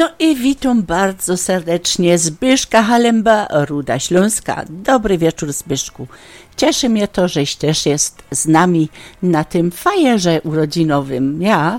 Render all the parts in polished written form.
No i witam bardzo serdecznie Zbyszka Halemba, Ruda Śląska. Dobry wieczór, Zbyszku. Cieszy mnie to, żeś też jest z nami na tym fajerze urodzinowym. Ja?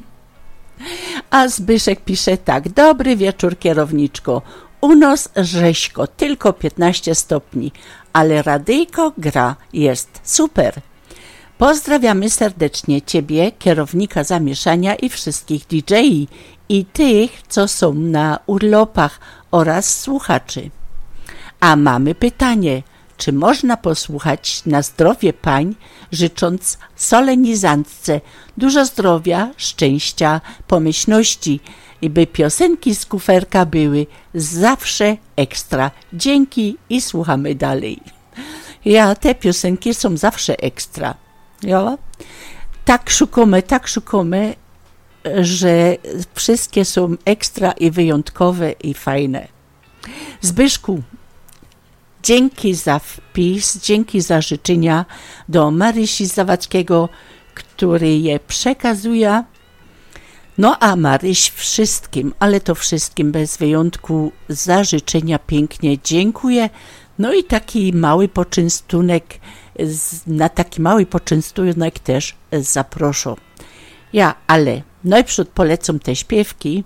A Zbyszek pisze tak. Dobry wieczór, kierowniczko. U nas rzeźko, tylko 15 stopni, ale radyjko gra, jest super. Pozdrawiamy serdecznie Ciebie, kierownika zamieszania i wszystkich DJ i tych, co są na urlopach oraz słuchaczy. A mamy pytanie, czy można posłuchać na zdrowie pań, życząc solenizantce dużo zdrowia, szczęścia, pomyślności i by piosenki z kuferka były zawsze ekstra. Dzięki i słuchamy dalej. Ja, te piosenki są zawsze ekstra. Ja? Tak szukamy, że wszystkie są ekstra i wyjątkowe i fajne. Zbyszku, dzięki za wpis, dzięki za życzenia do Marysi Zawadzkiego, który je przekazuje. No a Maryś wszystkim, ale to wszystkim bez wyjątku za życzenia pięknie dziękuję. No i taki mały poczęstunek, na taki mały poczęstunek też zaproszę. Ja, ale najprzód polecam te śpiewki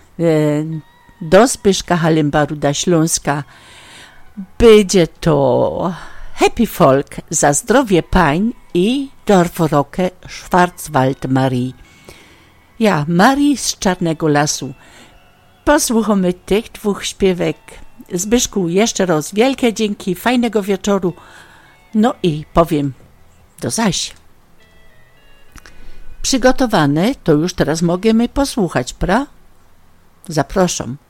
do Zbyszka Halemba, Ruda Śląska. Będzie to Happy Folk za zdrowie pań i Dorfrocke Schwarzwald Marii. Ja, Marii z Czarnego Lasu. Posłuchamy tych dwóch śpiewek. Zbyszku, jeszcze raz wielkie dzięki, fajnego wieczoru. No i powiem do zaś. Przygotowane, to już teraz możemy posłuchać, pra? Zapraszam.